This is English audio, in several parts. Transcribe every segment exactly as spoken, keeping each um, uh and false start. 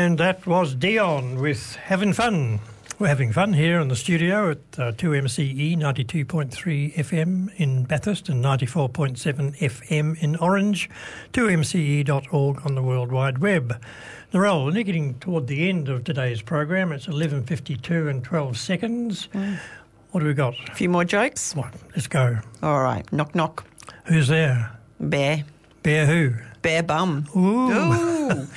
And that was Dion with Having Fun. We're having fun here in the studio at uh, two M C E ninety-two point three F M in Bathurst and ninety-four point seven F M in Orange, two M C E dot org on the World Wide Web. Narelle, we're getting toward the end of today's program. It's eleven fifty-two and twelve seconds. Mm. What do we got? A few more jokes? What? Let's go. All right. Knock, knock. Who's there? Bear. Bear who? Bear bum. Ooh. Ooh.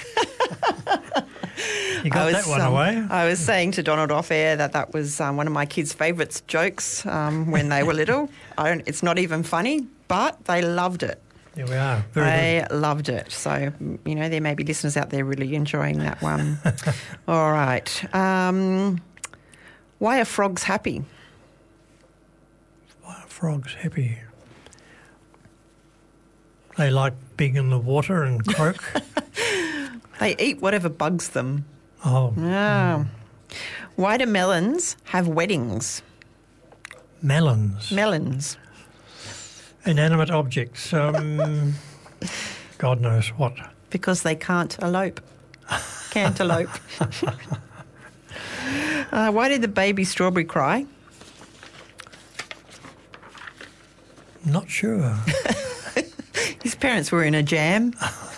You got was, that one um, away. I was saying to Donald off air that that was um, one of my kids' favourite jokes um, when they were little. I don't. It's not even funny, but they loved it. Here we are. Very they good. loved it. So, you know, there may be listeners out there really enjoying that one. All right. Um, why are frogs happy? Why are frogs happy? They like being in the water and croak. They eat whatever bugs them. Oh. Yeah. Mm. Why do melons have weddings? Melons. Melons. Inanimate objects. Um, God knows what. Because they can't elope. Cantaloupe. uh, why did the baby strawberry cry? Not sure. His parents were in a jam.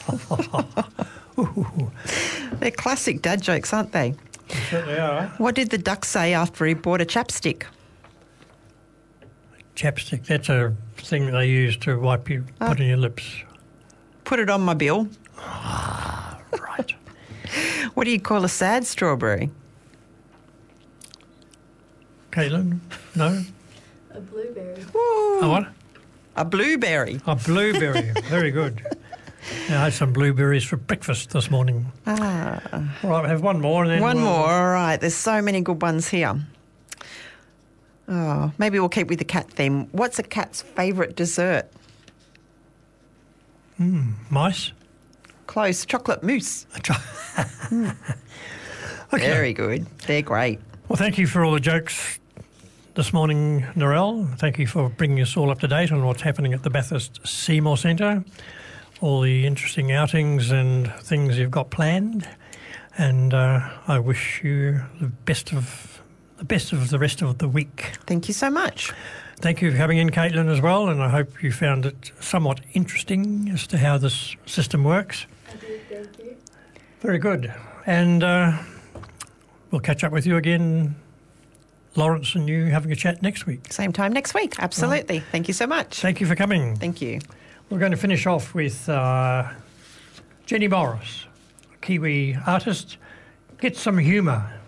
They're classic dad jokes, aren't they? They certainly are. What did the duck say after he bought a chapstick? Chapstick, that's a thing that they use to wipe you, Oh. put in your lips. Put it on my bill. Ah, right. What do you call a sad strawberry? Caitlin? No? A blueberry. Woo. A what? A blueberry. A blueberry. Very good. Yeah, I had some blueberries for breakfast this morning. Ah. All right, we'll have one more. And then One we'll... more. All right. There's so many good ones here. Oh, maybe we'll keep with the cat theme. What's a cat's favourite dessert? Mm, mice? Close. Chocolate mousse. mm. Okay. Very good. They're great. Well, thank you for all the jokes this morning, Narelle. Thank you for bringing us all up to date on what's happening at the Bathurst Seymour Centre, all the interesting outings and things you've got planned. And uh, I wish you the best of the best of the rest of the week. Thank you so much. Thank you for coming in, Caitlin, as well, and I hope you found it somewhat interesting as to how this system works. I did, thank you. Very good. And uh, we'll catch up with you again, Lawrence and you having a chat next week. Same time next week. Absolutely. Right. Thank you so much. Thank you for coming. Thank you. We're going to finish off with uh, Jenny Morris, a Kiwi artist. Get some humour.